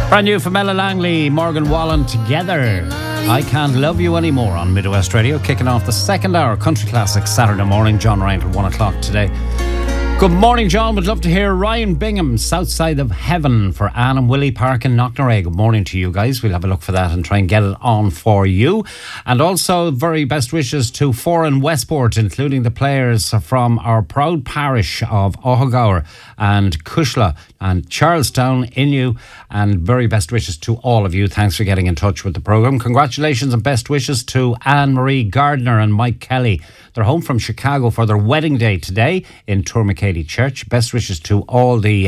Brand new from Ella Langley, Morgan Wallen, Together. I Can't Love You Anymore on Midwest Radio, kicking off the second hour country classics Saturday morning. John Ryan at 1 o'clock today. Good morning, John. Would love to hear Ryan Bingham, South Side of Heaven for Anne and Willie Park in Knocknarea. Good morning to you guys. We'll have a look for that and try and get it on for you. And also, very best wishes to Foran Westport, including the players from our proud parish of Ohogower and Cushla and Charlestown, Inu, and very best wishes to all of you. Thanks for getting in touch with the programme. Congratulations and best wishes to Anne-Marie Gardner and Mike Kelly. They're home from Chicago for their wedding day today in Tourmakeady Church. Best wishes to all the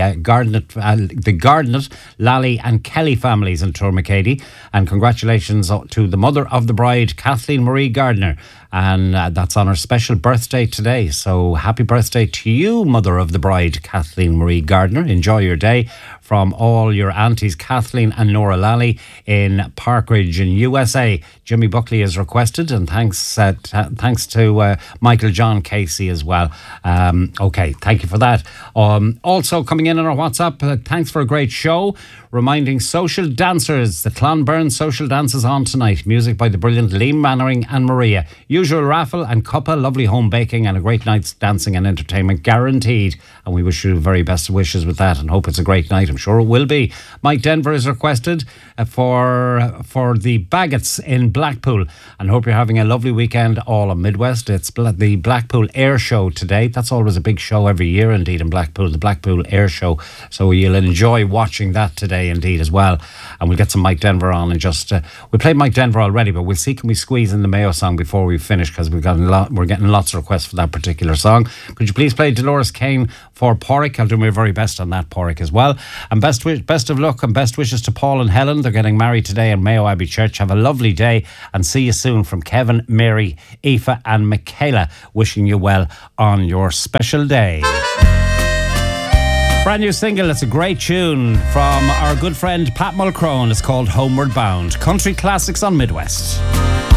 Gardnet, Lally and Kelly families in Tourmakeady. And congratulations to the mother of the bride, Kathleen Marie Gardner. And that's on her special birthday today. So happy birthday to you, mother of the bride, Kathleen Marie Gardner. Enjoy your day. From all your aunties, Kathleen and Nora Lally in Parkridge in USA. Jimmy Buckley is requested, and thanks to Michael John Casey as well. Okay, thank you for that. Also coming in on our WhatsApp, thanks for a great show. Reminding social dancers, the Clonburn social dance is on tonight. Music by the brilliant Liam Mannering and Maria. Usual raffle and cuppa, lovely home baking and a great night's dancing and entertainment guaranteed. And we wish you the very best wishes with that and hope it's a great night. I'm sure it will be. Mike Denver is requested for the Baggots in Blackpool, and hope you're having a lovely weekend all on Midwest. It's the Blackpool Air Show today. That's always a big show every year indeed in Blackpool, the Blackpool Air Show. So you'll enjoy watching that today indeed as well. And we'll get some Mike Denver on and just we played Mike Denver already, but we'll see can we squeeze in the Mayo song before we finish, because we're getting lots of requests for that particular song. Could you please play Dolores Kane for Porrick? I'll do my very best on that, Porrick, as well. And best of luck and best wishes to Paul and Helen. They're getting married today in Mayo Abbey Church. Have a lovely day and see you soon from Kevin, Mary, Aoife and Michaela, wishing you well on your special day. Brand new single. It's a great tune from our good friend Pat Mulcrone. It's called Homeward Bound. Country classics on Midwest.